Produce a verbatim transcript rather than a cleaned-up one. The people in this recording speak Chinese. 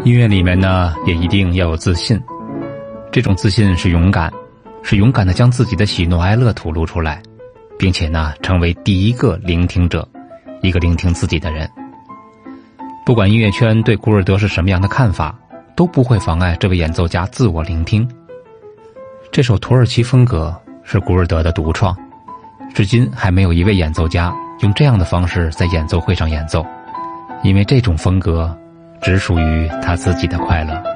音乐里面呢，也一定要有自信。这种自信是勇敢，是勇敢地将自己的喜怒哀乐吐露出来，并且呢，成为第一个聆听者，一个聆听自己的人。不管音乐圈对古尔德是什么样的看法，都不会妨碍这位演奏家自我聆听。这首土耳其风格是古尔德的独创，至今还没有一位演奏家用这样的方式在演奏会上演奏，因为这种风格只属于他自己的快乐。